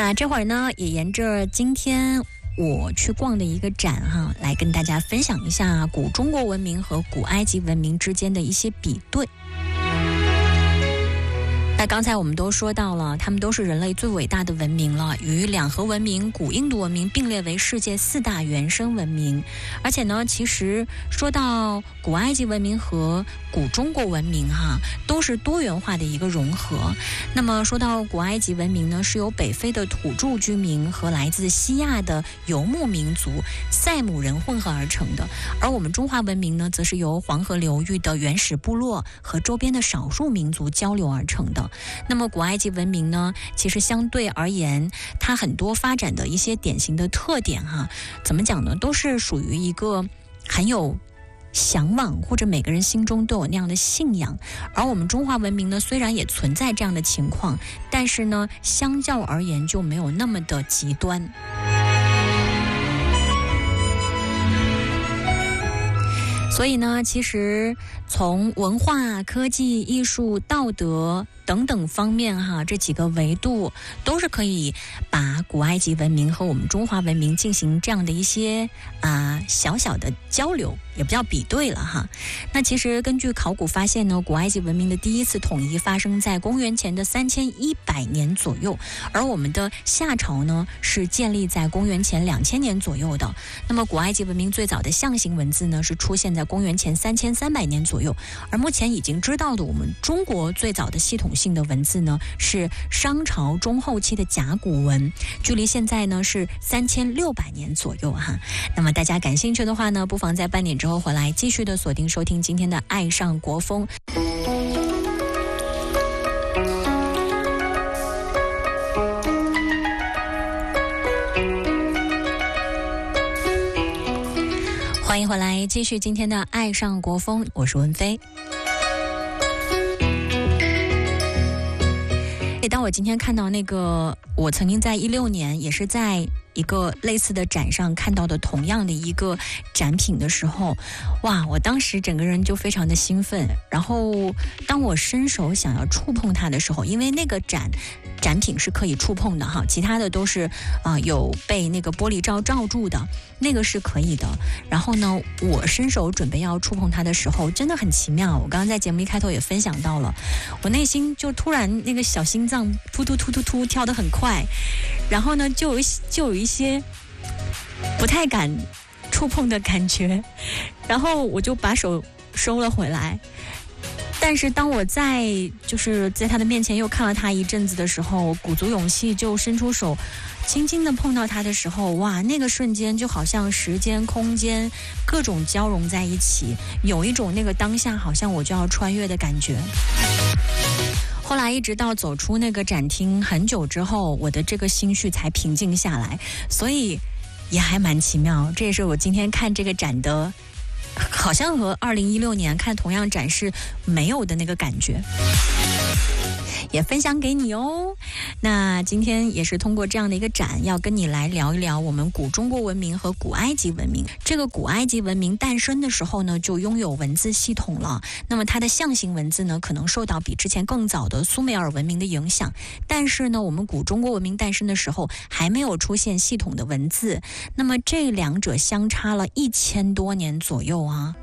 那这会儿呢，也沿着今天我去逛的一个展哈，来跟大家分享一下古中国文明和古埃及文明之间的一些比对。那刚才我们都说到了，他们都是人类最伟大的文明了，与两河文明、古印度文明并列为世界4大原生文明。而且呢，其实说到古埃及文明和古中国文明哈，都是多元化的一个融合。那么说到古埃及文明呢，是由北非的土著居民和来自西亚的游牧民族塞姆人混合而成的，而我们中华文明呢，则是由黄河流域的原始部落和周边的少数民族交流而成的。那么古埃及文明呢，其实相对而言，它很多发展的一些典型的特点哈，怎么讲呢，都是属于一个很有向往，或者每个人心中都有那样的信仰。而我们中华文明呢，虽然也存在这样的情况，但是呢，相较而言就没有那么的极端。所以呢，其实从文化、科技、艺术、道德等等方面哈，这几个维度都是可以把古埃及文明和我们中华文明进行这样的一些小小的交流，也不叫比对了哈。那其实根据考古发现呢，古埃及文明的第一次统一发生在公元前的3100年左右，而我们的夏朝呢是建立在公元前2000年左右的。那么古埃及文明最早的象形文字呢是出现在公元前3300年左右，而目前已经知道的我们中国最早的系统性的文字呢是商朝中后期的甲骨文，距离现在呢是3600年左右哈。那么大家感兴趣的话呢，不妨在半点之后回来继续的锁定收听今天的爱上国风。欢迎回来继续今天的爱上国风，我是文飞。当我今天看到那个我曾经在16年也是在一个类似的展上看到的同样的一个展品的时候，哇，我当时整个人就非常的兴奋。然后当我伸手想要触碰它的时候，因为那个展品是可以触碰的哈，其他的都是有被那个玻璃罩罩住的，那个是可以的。然后呢，我伸手准备要触碰它的时候，真的很奇妙。我刚刚在节目一开头也分享到了，我内心就突然那个小心脏突突突突突跳得很快，然后呢就有一些不太敢触碰的感觉，然后我就把手收了回来。但是当我就是在他的面前又看了他一阵子的时候，鼓足勇气就伸出手轻轻地碰到他的时候，哇，那个瞬间就好像时间空间各种交融在一起，有一种那个当下好像我就要穿越的感觉。后来一直到走出那个展厅很久之后，我的这个心绪才平静下来，所以也还蛮奇妙。这也是我今天看这个展的好像和2016年看同样展示没有的那个感觉，也分享给你哦。那今天也是通过这样的一个展，要跟你来聊一聊我们古中国文明和古埃及文明。这个古埃及文明诞生的时候呢，就拥有文字系统了。那么它的象形文字呢，可能受到比之前更早的苏美尔文明的影响。但是呢，我们古中国文明诞生的时候，还没有出现系统的文字。那么这两者相差了1000多年左右啊。